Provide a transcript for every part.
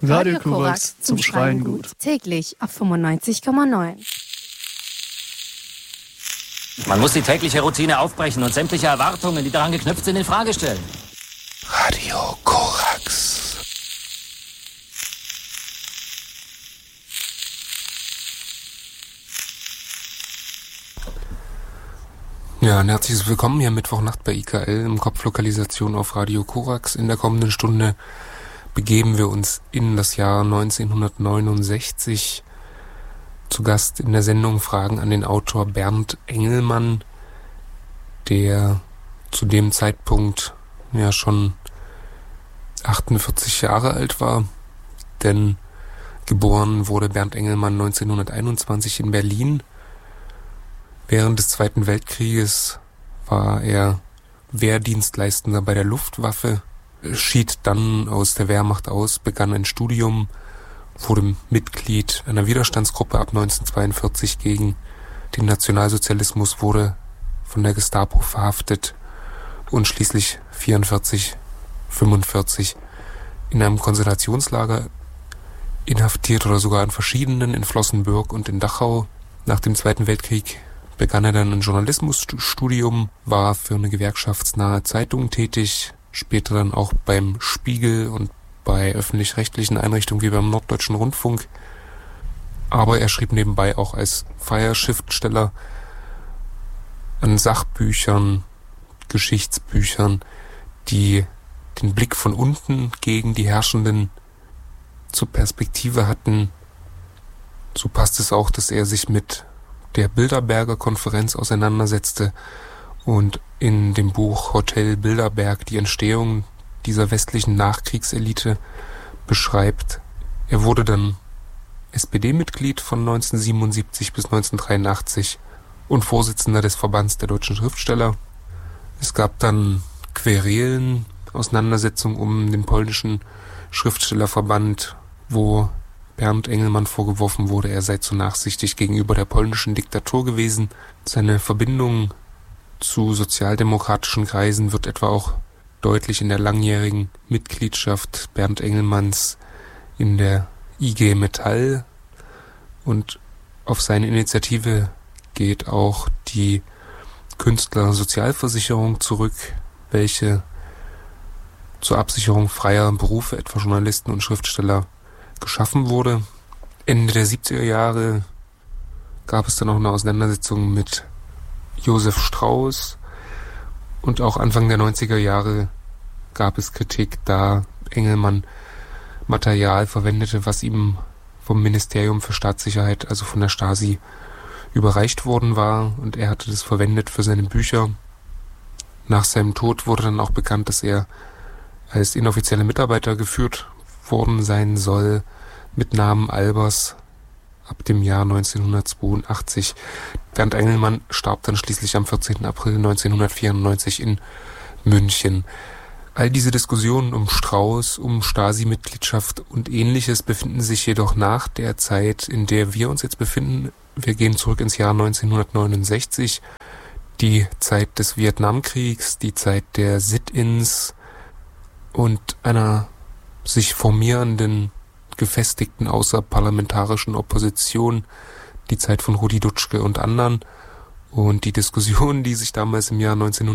Radio Korax zum Schreien gut. Täglich auf 95,9. Man muss die tägliche Routine aufbrechen und sämtliche Erwartungen, die daran geknüpft sind, in Frage stellen. Radio Korax. Ja, ein herzliches Willkommen hier Mittwochnacht bei IKL im Kopflokalisation auf Radio Korax. In der kommenden Stunde begeben wir uns in das Jahr 1969. Zu Gast in der Sendung Fragen an den Autor Bernd Engelmann, der zu dem Zeitpunkt ja schon 48 Jahre alt war, denn geboren wurde Bernd Engelmann 1921 in Berlin. Während des Zweiten Weltkrieges war er Wehrdienstleistender bei der Luftwaffe, schied dann aus der Wehrmacht aus, begann ein Studium, wurde Mitglied einer Widerstandsgruppe ab 1942 gegen den Nationalsozialismus, wurde von der Gestapo verhaftet und schließlich 1945 in einem Konzentrationslager inhaftiert oder sogar in verschiedenen, in Flossenbürg und in Dachau. Nach dem Zweiten Weltkrieg begann er dann ein Journalismusstudium, war für eine gewerkschaftsnahe Zeitung tätig, später dann auch beim Spiegel und bei öffentlich-rechtlichen Einrichtungen wie beim Norddeutschen Rundfunk. Aber er schrieb nebenbei auch als freier Schriftsteller an Sachbüchern, Geschichtsbüchern, die den Blick von unten gegen die Herrschenden zur Perspektive hatten. So passt es auch, dass er sich mit der Bilderberger Konferenz auseinandersetzte und in dem Buch Hotel Bilderberg die Entstehung dieser westlichen Nachkriegselite beschreibt. Er wurde dann SPD-Mitglied von 1977 bis 1983 und Vorsitzender des Verbands der deutschen Schriftsteller. Es gab dann Querelen, Auseinandersetzungen um den polnischen Schriftstellerverband, wo Bernd Engelmann vorgeworfen wurde, er sei zu nachsichtig gegenüber der polnischen Diktatur gewesen. Seine Verbindung zu sozialdemokratischen Kreisen wird etwa auch deutlich in der langjährigen Mitgliedschaft Bernd Engelmanns in der IG Metall. Und auf seine Initiative geht auch die Künstlersozialversicherung zurück, welche zur Absicherung freier Berufe, etwa Journalisten und Schriftsteller, geschaffen wurde. Ende der 70er Jahre gab es dann auch eine Auseinandersetzung mit Josef Strauß und auch Anfang der 90er Jahre gab es Kritik, da Engelmann Material verwendete, was ihm vom Ministerium für Staatssicherheit, also von der Stasi, überreicht worden war, und er hatte das verwendet für seine Bücher. Nach seinem Tod wurde dann auch bekannt, dass er als inoffizieller Mitarbeiter geführt worden sein soll, mit Namen Albers, ab dem Jahr 1982. Bernd Engelmann starb dann schließlich am 14. April 1994 in München. All diese Diskussionen um Strauß, um Stasi-Mitgliedschaft und Ähnliches befinden sich jedoch nach der Zeit, in der wir uns jetzt befinden. Wir gehen zurück ins Jahr 1969, die Zeit des Vietnamkriegs, die Zeit der Sit-ins und einer sich formierenden, gefestigten außerparlamentarischen Opposition, die Zeit von Rudi Dutschke und anderen, und die Diskussion, die sich damals im Jahr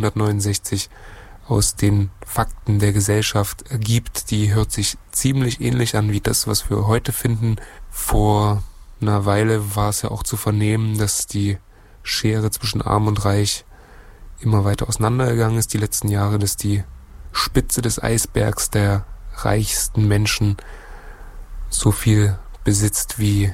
1969 aus den Fakten der Gesellschaft ergibt, die hört sich ziemlich ähnlich an wie das, was wir heute finden. Vor einer Weile war es ja auch zu vernehmen, dass die Schere zwischen Arm und Reich immer weiter auseinandergegangen ist die letzten Jahre, dass die Spitze des Eisbergs der reichsten Menschen so viel besitzt wie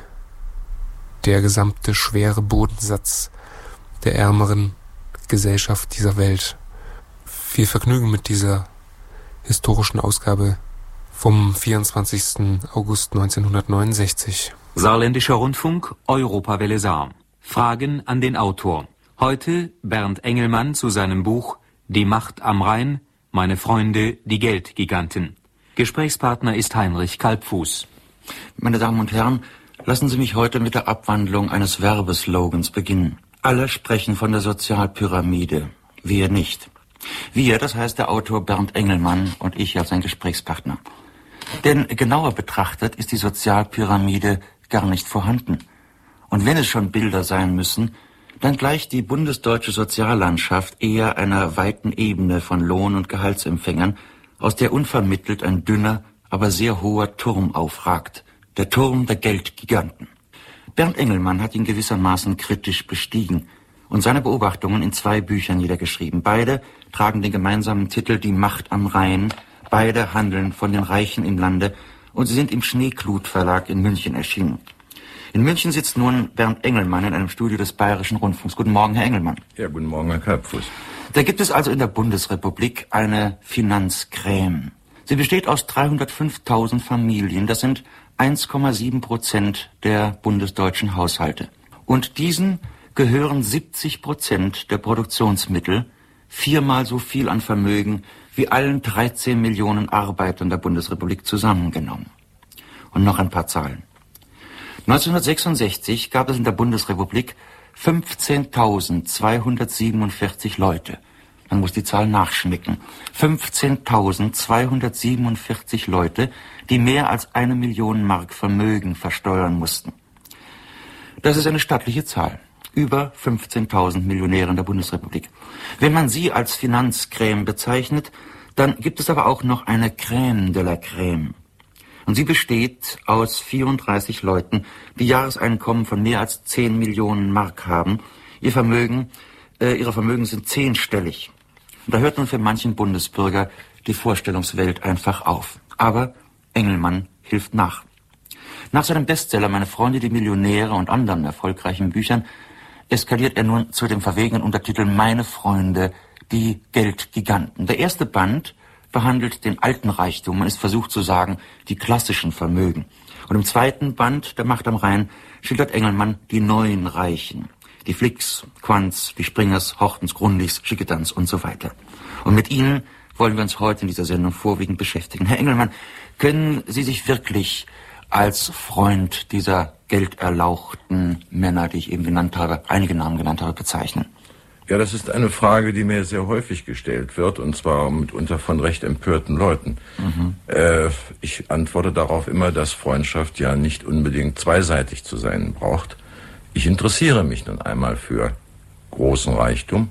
der gesamte schwere Bodensatz der ärmeren Gesellschaft dieser Welt. Viel Vergnügen mit dieser historischen Ausgabe vom 24. August 1969. Saarländischer Rundfunk, Europawelle Saar. Fragen an den Autor. Heute Bernd Engelmann zu seinem Buch Die Macht am Rhein, meine Freunde, die Geldgiganten. Gesprächspartner ist Heinrich Kalbfuß. Meine Damen und Herren, lassen Sie mich heute mit der Abwandlung eines Werbeslogans beginnen. Alle sprechen von der Sozialpyramide, wir nicht. Wir, das heißt der Autor Bernd Engelmann und ich als sein Gesprächspartner. Denn genauer betrachtet ist die Sozialpyramide gar nicht vorhanden. Und wenn es schon Bilder sein müssen, dann gleicht die bundesdeutsche Soziallandschaft eher einer weiten Ebene von Lohn- und Gehaltsempfängern, aus der unvermittelt ein dünner, aber sehr hoher Turm aufragt. Der Turm der Geldgiganten. Bernd Engelmann hat ihn gewissermaßen kritisch bestiegen und seine Beobachtungen in 2 Büchern niedergeschrieben. Beide tragen den gemeinsamen Titel Die Macht am Rhein. Beide handeln von den Reichen im Lande und sie sind im Schneeklut Verlag in München erschienen. In München sitzt nun Bernd Engelmann in einem Studio des Bayerischen Rundfunks. Guten Morgen, Herr Engelmann. Ja, guten Morgen, Herr Kalbfuß. Da gibt es also in der Bundesrepublik eine Finanzkräme. Sie besteht aus 305.000 Familien. Das sind 1,7% der bundesdeutschen Haushalte. Und diesen gehören 70% der Produktionsmittel, 4-mal so viel an Vermögen wie allen 13 Millionen Arbeitern der Bundesrepublik zusammengenommen. Und noch ein paar Zahlen. 1966 gab es in der Bundesrepublik 15.247 Leute. Man muss die Zahl nachschnicken. 15.247 Leute, die mehr als 1 Million Mark Vermögen versteuern mussten. Das ist eine stattliche Zahl. Über 15.000 Millionäre in der Bundesrepublik. Wenn man sie als Finanzcreme bezeichnet, dann gibt es aber auch noch eine Crème de la Crème. Und sie besteht aus 34 Leuten, die Jahreseinkommen von mehr als 10 Millionen Mark haben. Ihre Vermögen sind 10-stellig. Und da hört nun für manchen Bundesbürger die Vorstellungswelt einfach auf. Aber Engelmann hilft nach. Nach seinem Bestseller Meine Freunde, die Millionäre und anderen erfolgreichen Büchern eskaliert er nun zu dem verwegenen Untertitel Meine Freunde, die Geldgiganten. Der erste Band behandelt den alten Reichtum, man ist versucht zu sagen, die klassischen Vermögen. Und im zweiten Band, der Macht am Rhein, schildert Engelmann die neuen Reichen. Die Flicks, Quants, die Springers, Hortens, Grundigs, Schickedanz und so weiter. Und mit Ihnen wollen wir uns heute in dieser Sendung vorwiegend beschäftigen. Herr Engelmann, können Sie sich wirklich als Freund dieser gelderlauchten Männer, die ich eben genannt habe, einige Namen genannt habe, bezeichnen? Ja, das ist eine Frage, die mir sehr häufig gestellt wird, und zwar mitunter von recht empörten Leuten. Ich antworte darauf immer, dass Freundschaft ja nicht unbedingt zweiseitig zu sein braucht. Ich interessiere mich nun einmal für großen Reichtum,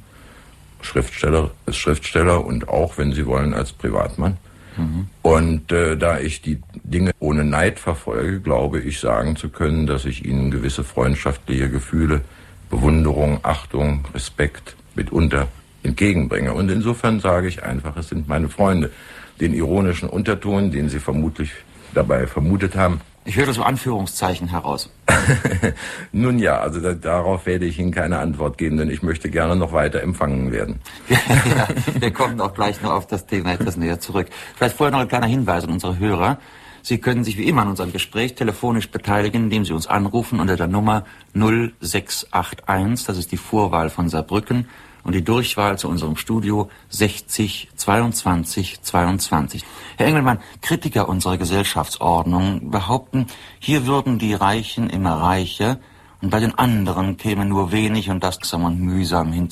als Schriftsteller und auch, wenn Sie wollen, als Privatmann. Und da ich die Dinge ohne Neid verfolge, glaube ich sagen zu können, dass ich ihnen gewisse freundschaftliche Gefühle, Bewunderung, Achtung, Respekt mitunter entgegenbringe. Und insofern sage ich einfach, es sind meine Freunde. Den ironischen Unterton, den Sie vermutlich dabei vermutet haben. Ich höre so Anführungszeichen heraus. Nun ja, also darauf werde ich Ihnen keine Antwort geben, denn ich möchte gerne noch weiter empfangen werden. Ja, wir kommen auch gleich noch auf das Thema etwas näher zurück. Vielleicht vorher noch ein kleiner Hinweis an unsere Hörer. Sie können sich wie immer an unserem Gespräch telefonisch beteiligen, indem Sie uns anrufen unter der Nummer 0681, das ist die Vorwahl von Saarbrücken, und die Durchwahl zu unserem Studio 60 22 22. Herr Engelmann, Kritiker unserer Gesellschaftsordnung behaupten, hier würden die Reichen immer reicher und bei den anderen käme nur wenig und das langsam und mühsam hinzu.